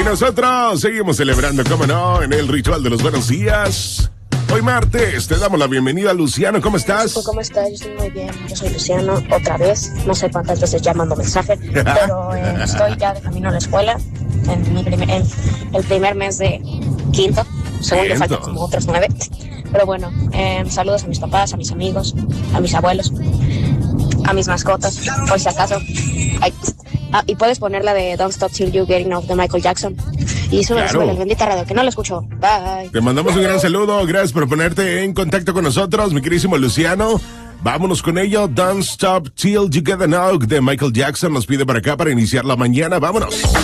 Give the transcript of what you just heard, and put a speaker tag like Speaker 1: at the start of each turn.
Speaker 1: nosotros seguimos celebrando, cómo no, en el ritual de los buenos días. Hoy martes te damos la bienvenida, Luciano. ¿Cómo estás?
Speaker 2: ¿Cómo estás? Yo estoy muy bien. Yo soy Luciano, otra vez. No sé cuántas veces ya mando mensaje, pero estoy ya de camino a la escuela en el primer mes de quinto. Según yo faltan como otros 9. Pero bueno, saludos a mis papás, a mis amigos, a mis abuelos, a mis mascotas, por si acaso. Y puedes poner la de Don't Stop Till You Getting Off de Michael Jackson. Y eso me sube la bendita radio, que no lo escucho. Bye.
Speaker 1: Te mandamos un gran saludo. Gracias por ponerte en contacto con nosotros, mi queridísimo Luciano. Vámonos con ello. Don't Stop Till You Get Enough de Michael Jackson nos pide para acá para iniciar la mañana. Vámonos.